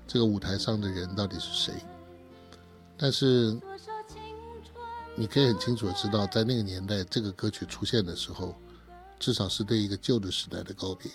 这个舞台上的人到底是谁，但是你可以很清楚的知道，在那个年代这个歌曲出现的时候，至少是对一个旧的时代的告别。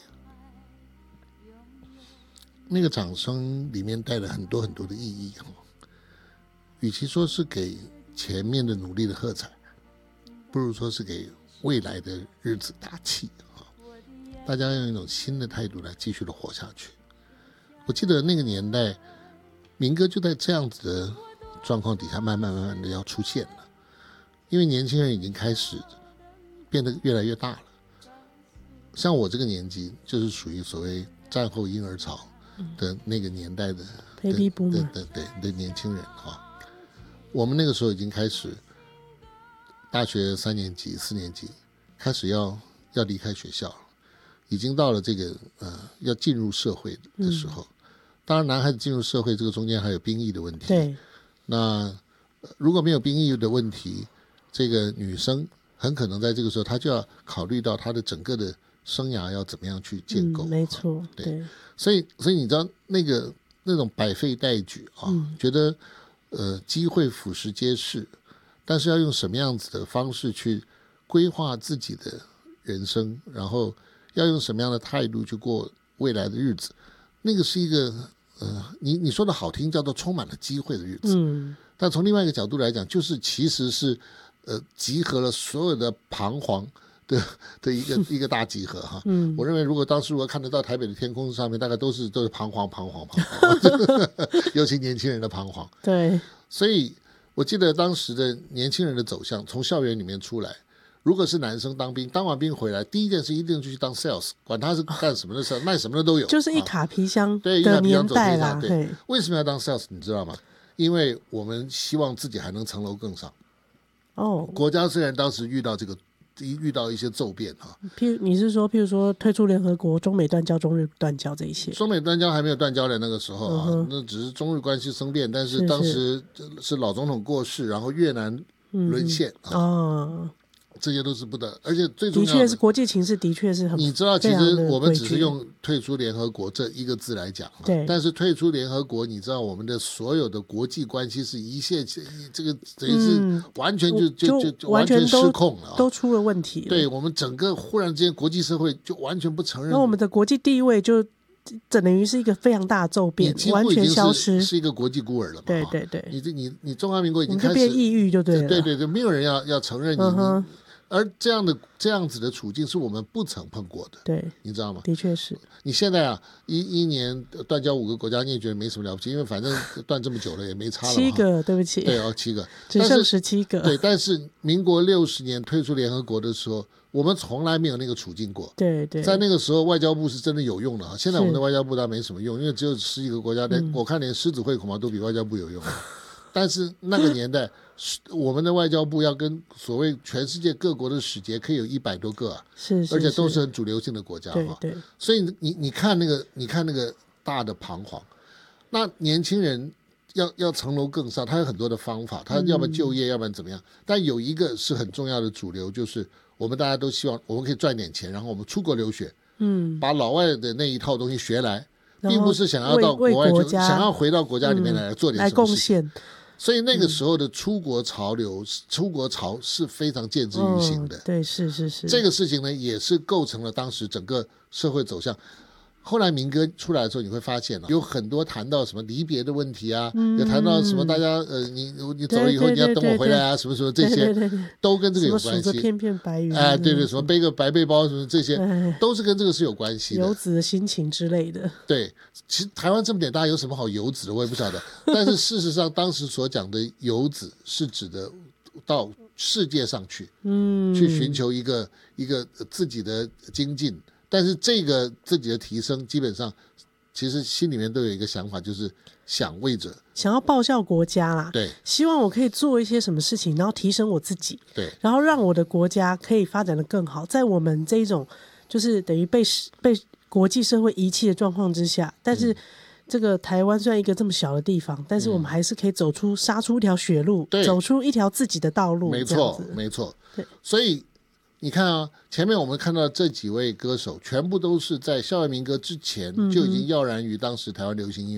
那个掌声里面带了很多很多的意义，与其说是给前面的努力的喝彩，不如说是给未来的日子打气。大家用一种新的态度来继续的活下去。我记得那个年代民歌就在这样子的状况底下慢慢的要出现了，因为年轻人已经开始变得越来越大了。像我这个年纪就是属于所谓战后婴儿潮的那个年代的的年轻人。我们那个时候已经开始大学3年级4年级开始要离开学校了，已经到了这个要进入社会的时候。当然男孩子进入社会这个中间还有兵役的问题， 对， 那如果没有兵役的问题，这个女生很可能在这个时候她就要考虑到她的整个的生涯要怎么样去建构。 没错， 对，所以你知道那种百废待举觉得机会俯拾皆是，但是要用什么样子的方式去规划自己的人生，然后要用什么样的态度去过未来的日子，那个是一个你说的好听叫做充满了机会的日子。但从另外一个角度来讲，就是其实是集合了所有的彷徨的一个大集合哈。我认为如果当时看得到台北的天空上面，大概都是彷徨尤其年轻人的彷徨。 对， 所以我记得当时的年轻人的走向，从校园里面出来，如果是男生当兵，当完兵回来第一件事一定就去当 sales， 管他是干什么的事，卖什么的都有， 就是一卡皮箱的年代啦。 对，为什么要当 sales 你知道吗？因为我们希望自己还能层楼更上。国家虽然当时遇到一些骤变你是说譬如说退出联合国，中美断交中日断交这一些？ 中美断交还没有断交的那个时候那只是中日关系生变，但是当时是老总统过世，然后越南沦陷这些都是不得，而且最重要的确是国际情势的确是很， 你知道其实我们只是用退出联合国这一个字来讲对， 但是退出联合国你知道我们的所有的国际关系是一切这个等于是完全就完全失控了都出了问题了。 对，我们整个忽然之间国际社会就完全不承认， 那我们的国际地位就等于是一个非常大的骤变，完全消失， 是一个国际孤儿了嘛。 对对对， 你中华民国已经开始变抑郁就对了。 对对对，没有人要承认你而这样子的处境是我们不曾碰过的。 对， 你知道吗？ 的确是。 你现在一年断交5个国家，你也觉得没什么了不起，因为反正断这么久了也没差了。 7个，对不起。 对7个， 只剩17个。 对，但是民国60年退出联合国的时候，我们从来没有那个处境过。 对对， 在那个时候外交部是真的有用的现在我们的外交部倒没什么用，因为只有10几个国家，我看连狮子会恐怕都比外交部有用但是那个年代我们的外交部要跟所谓全世界各国的使节可以有100多个是而且都是很主流性的国家对对， 所以你看那个大的彷徨，那年轻人要层楼更上，他有很多的方法，他要不然就业，要不然怎么样，但有一个是很重要的主流，就是我们大家都希望我们可以赚点钱，然后我们出国留学，把老外的那一套东西学来，并不是想要到国外去，想要回到国家里面来做点什么事情，来贡献。所以那个时候的出国潮是非常见之于行的。 对，是这个事情呢，也是构成了当时整个社会走向。后来民歌出来的时候，你会发现有很多谈到什么离别的问题啊，有谈到什么大家你走了以后你要等我回来啊，什么什么这些都跟这个有关系。 什么数着片片白云对对，什么背个白背包什么这些都是跟这个是有关系的。 游子的心情之类的。 对，其实台湾这么点大，有什么好游子的我也不晓得。但是事实上，当时所讲的游子是指的到世界上去，去寻求一个自己的精进。但是这个自己的提升基本上其实心里面都有一个想法，就是想为着想要报效国家啦， 对， 希望我可以做一些什么事情，然后提升我自己， 对， 然后让我的国家可以发展得更好。在我们这一种就是等于被国际社会遗弃的状况之下，但是这个台湾虽然一个这么小的地方，但是我们还是可以杀出一条血路，走出一条自己的道路。 没错没错，对，所以你看前面我们看到这几位歌手全部都是在校园民歌之前就已经耀然于当时台湾流行音乐